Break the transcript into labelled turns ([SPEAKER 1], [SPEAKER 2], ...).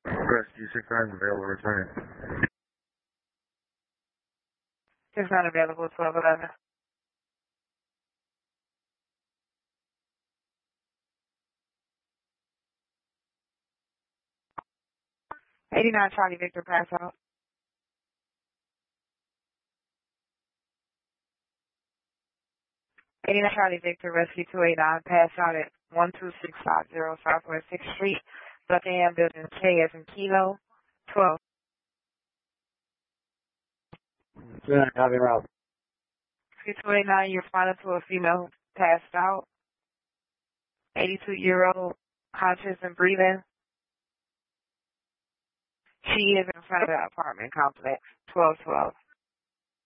[SPEAKER 1] Rescue 69 available, returning.
[SPEAKER 2] It's not available, 1211. '89 Charlie Victor, pass out. '89 Charlie Victor, Rescue 289, pass out at 12650 Southwest 6th Street, Buckingham Building, K as in Kilo, 12.
[SPEAKER 1] Yeah, copy, Rob.
[SPEAKER 2] Rescue 289, you responded to a female who passed out. 82-year-old, conscious and breathing. She is in front of the apartment complex, 1212.